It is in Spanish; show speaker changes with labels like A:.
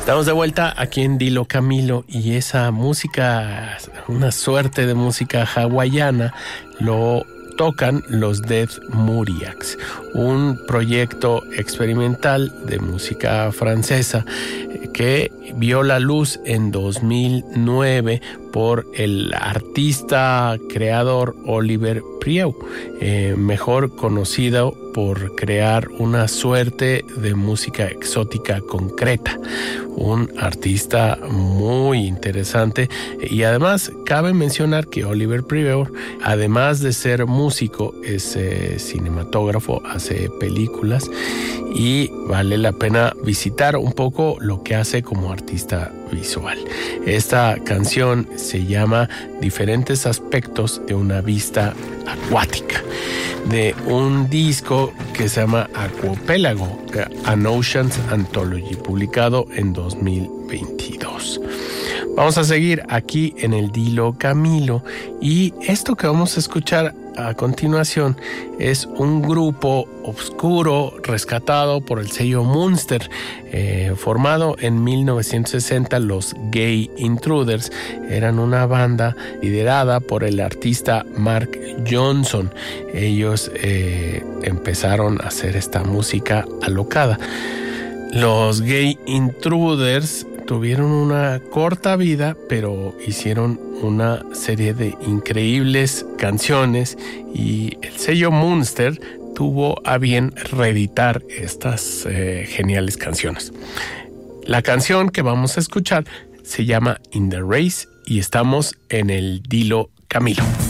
A: Estamos de vuelta aquí en Dilo Camilo y esa música, una suerte de música hawaiana, lo tocan los Dead Muriaks, un proyecto experimental de música francesa que vio la luz en 2009 por el artista creador Oliver Prieu, mejor conocido por crear una suerte de música exótica concreta, un artista muy interesante. Y además cabe mencionar que Oliver Prieu, además de ser músico, es cinematógrafo, hace películas y vale la pena visitar un poco lo que hace como artista visual. Esta canción se llama Diferentes aspectos de una vista acuática, de un disco que se llama Aquapélago, An Ocean's Anthology, publicado en 2022. Vamos a seguir aquí en el Dilo Camilo y esto que vamos a escuchar a continuación es un grupo obscuro rescatado por el sello Munster, formado en 1960. Los Gay Intruders eran una banda liderada por el artista Mark Johnson. Ellos empezaron a hacer esta música alocada. Los Gay Intruders tuvieron una corta vida, pero hicieron una serie de increíbles canciones y el sello Munster tuvo a bien reeditar estas geniales canciones. La canción que vamos a escuchar se llama In the Race y estamos en el Dilo Camilo.